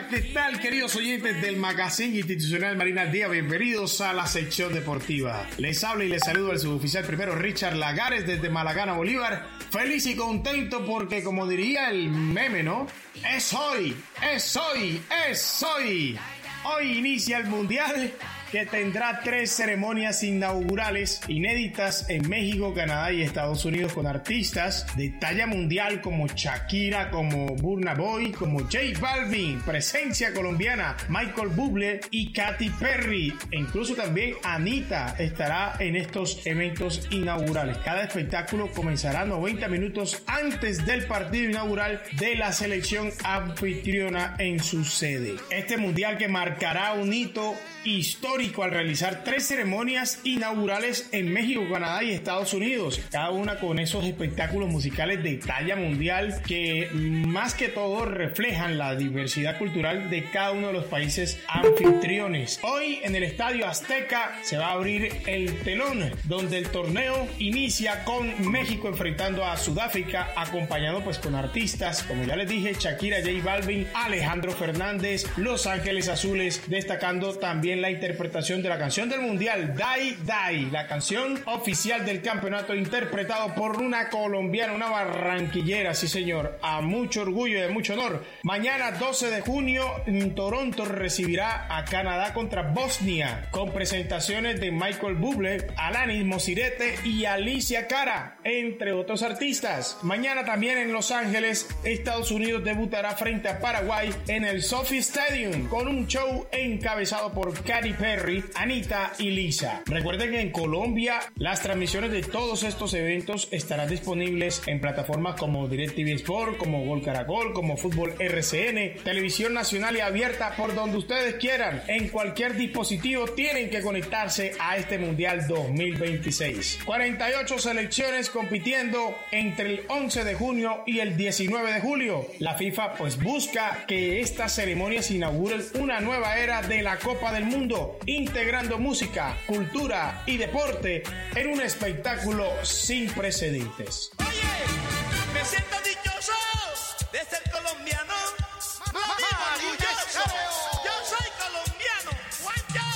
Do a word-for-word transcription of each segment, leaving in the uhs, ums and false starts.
Hola, ¿qué tal, queridos oyentes del Magazine Institucional Marina al Día? Bienvenidos a la sección deportiva. Les habla y les saludo al suboficial primero Richard Lagares desde Malagana, Bolívar. Feliz y contento porque, como diría el meme, ¿no? Es hoy, es hoy, es hoy. Hoy inicia el Mundial, que tendrá tres ceremonias inaugurales inéditas en México, Canadá y Estados Unidos, con artistas de talla mundial como Shakira, como Burna Boy, como J Balvin, presencia colombiana, Michael Bublé y Katy Perry, e incluso también Anita estará en estos eventos inaugurales. Cada espectáculo comenzará noventa minutos antes del partido inaugural de la selección anfitriona en su sede. Este mundial, que marcará un hito histórico al realizar tres ceremonias inaugurales en México, Canadá y Estados Unidos, cada una con esos espectáculos musicales de talla mundial que más que todo reflejan la diversidad cultural de cada uno de los países anfitriones. Hoy en el Estadio Azteca se va a abrir el telón, donde el torneo inicia con México enfrentando a Sudáfrica, acompañado pues con artistas como ya les dije, Shakira, J Balvin, Alejandro Fernández, Los Ángeles Azules, destacando también la interpretación de la canción del mundial, Die Die, la canción oficial del campeonato, interpretado por una colombiana, una barranquillera, sí señor, a mucho orgullo y de mucho honor. Mañana doce de junio en Toronto recibirá a Canadá contra Bosnia, con presentaciones de Michael Bublé, Alanis Mosirete y Alicia Cara, entre otros artistas. Mañana también en Los Ángeles, Estados Unidos debutará frente a Paraguay en el SoFi Stadium, con un show encabezado por Katy Perry, Anita y Lisa. Recuerden que en Colombia las transmisiones de todos estos eventos estarán disponibles en plataformas como DirecTV Sport, como Gol Caracol, como Fútbol R C N, Televisión Nacional y abierta, por donde ustedes quieran. En cualquier dispositivo tienen que conectarse a este Mundial dos mil veintiséis. cuarenta y ocho selecciones compitiendo entre el once de junio y el diecinueve de julio. La FIFA pues busca que estas ceremonias inauguren una nueva era de la Copa del Mundo, integrando música, cultura y deporte en un espectáculo sin precedentes. Oye, me siento dichoso de ser colombiano. Mamá, yo, yo soy colombiano. Juancho.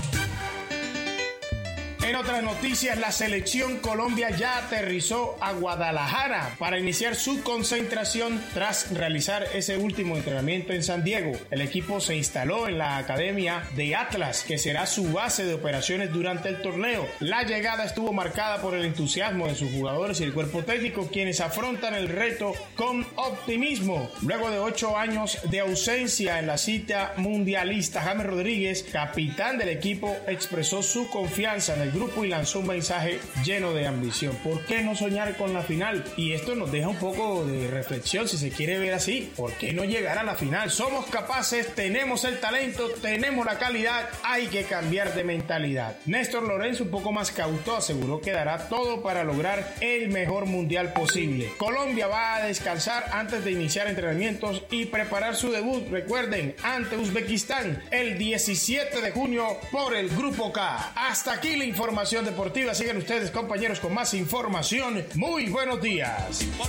En otras noticias, la selección Colombia ya aterrizó a Guadalajara para iniciar su concentración tras realizar ese último entrenamiento en San Diego. El equipo se instaló en la academia de Atlas, que será su base de operaciones durante el torneo. La llegada estuvo marcada por el entusiasmo de sus jugadores y el cuerpo técnico, quienes afrontan el reto con optimismo. Luego de ocho años de ausencia en la cita mundialista, James Rodríguez, capitán del equipo, expresó su confianza en el grupo y lanzó un mensaje lleno de ambición. ¿Por qué no soñar con la final? Y esto nos deja un poco de reflexión, si se quiere ver así. ¿Por qué no llegar a la final? Somos capaces, tenemos el talento, tenemos la calidad, hay que cambiar de mentalidad. Néstor Lorenzo, un poco más cauto, aseguró que dará todo para lograr el mejor mundial posible. Colombia va a descansar antes de iniciar entrenamientos y preparar su debut, recuerden, ante Uzbekistán el diecisiete de junio por el Grupo K. Hasta aquí la información deportiva. Sigan ustedes, compañeros, con más información. Muy buenos días.